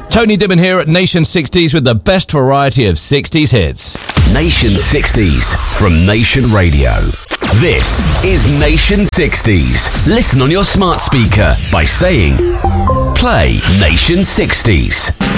Tony Dibben here at Nation 60s with the best variety of 60s hits. Nation 60s from Nation Radio. This is Nation 60s. Listen on your smart speaker by saying, play Nation 60s.